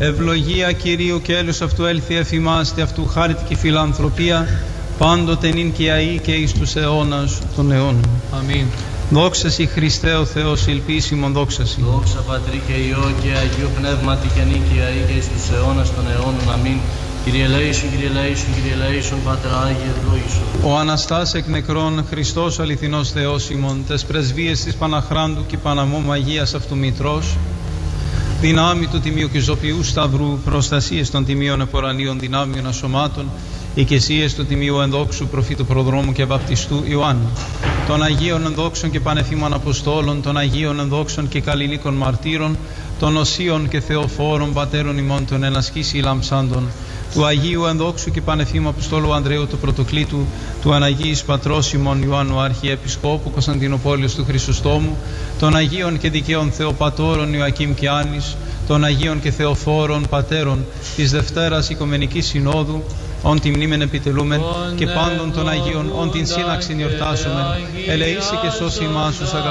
Ευλογία Κυρίου και έλεος αυτού έλθει εφ' ημάς, τε αυτού χάρητη και φιλανθρωπία, πάντοτε νυν και αεί και εις τους αιώνας των αιώνων. Αμήν. Δόξα Συ Χριστέ ο Θεός, ελπίσιμον δόξα Συ. Δόξα Πατρί και Υιό και Αγίου Πνεύματι και νυν και αεί και εις τους αιώνας των αιώνων. Αμήν. Κύριε ελέησον, Κύριε ελέησον, Κύριε ελέησον, Πάτερ Άγιε ευλόγησον. Ο Αναστάς εκ νεκρών, Χριστός αληθινός Θεός ημών, τες πρεσβείες της Παναχράντου και Παναμόμου Αγίας αυτού Μητρός, δυνάμει του Τιμίου και Ζωπιού Σταυρού, προστασίες των Τιμίων Επορανίων δυνάμειων ασωμάτων, οικεσίες του Τιμίου Ενδόξου Προφήτου Προδρόμου και Βαπτιστού Ιωάννου, των Αγίων Ενδόξων και Πανεφήμων Αποστόλων, των Αγίων Ενδόξων και Καλλινίκων Μαρτύρων, των Οσίων και Θεοφόρων Πατέρων ημών των ενασκήσει λαμψάντων, του Αγίου Ενδόξου και Πανεφήμου Αποστόλου Ανδρέου του Πρωτοκλήτου, του Αναγίης Πατρός ημών Ιωάννου Αρχιεπισκόπου Κωνσταντινοπόλεως του Χρυσοστόμου, των Αγίων και Δικαίων Θεοπατώρων Ιωακήμ και Άννης, των Αγίων και Θεοφόρων Πατέρων της Δευτέρας Οικουμενικής Συνόδου, ον τη μνήμεν επιτελούμεν και πάντων των Αγίων, ον την σύναξην εορτάσομεν, ελεήσει και σώσει ημάς τους αγαπητούς.